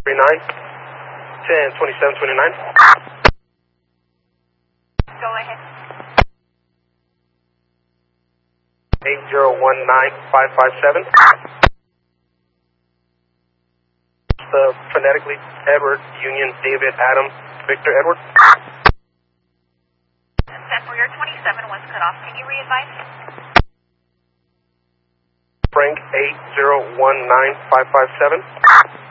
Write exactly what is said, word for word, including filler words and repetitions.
nine, ten, twenty-seven, twenty-nine. Go ahead. eight zero one nine five five seven. The phonetically Edward, Union, David, Adam, Victor, Edward. ten for your twenty-seven was cut off. Can you re-advise? Frank, eight zero one nine five five seven.